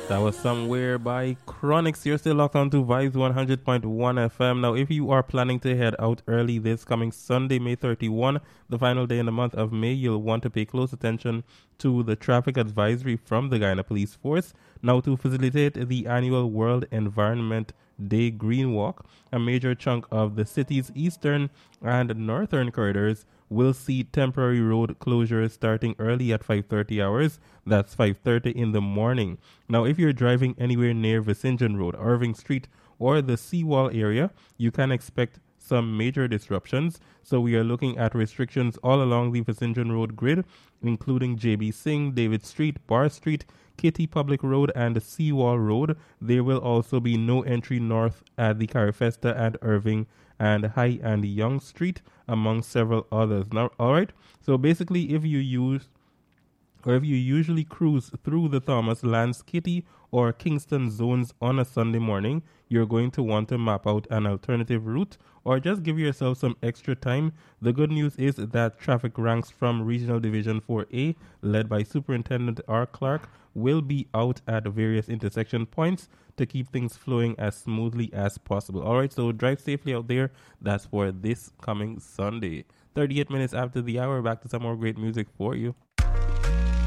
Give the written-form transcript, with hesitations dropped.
That was Somewhere by Chronix. You're still locked on to Vibes 100.1 FM. Now, if you are planning to head out early this coming Sunday, May 31, the final day in the month of May, you'll want to pay close attention to the traffic advisory from the Guyana Police Force. Now, to facilitate the annual World Environment Day Green Walk, a major chunk of the city's eastern and northern corridors will see temporary road closures starting early at 5:30 hours. That's 5:30 in the morning. Now, if you're driving anywhere near Vicinjon Road, Irving Street, or the Seawall area, you can expect some major disruptions. So we are looking at restrictions all along the Vicinjon Road grid, including JB Singh, David Street, Bar Street, Kitty Public Road, and Seawall Road. There will also be no entry north at the Carifesta and Irving and High and Young Street, among several others. Now, all right. So basically, if you usually cruise through the Thomas Lance Kitty or Kingston zones on a Sunday morning, you're going to want to map out an alternative route or just give yourself some extra time. The good news is that traffic ranks from Regional Division 4A, led by Superintendent R. Clark, will be out at various intersection points to keep things flowing as smoothly as possible. All right, so drive safely out there. That's for this coming Sunday. 38 minutes after the hour, back to some more great music for you.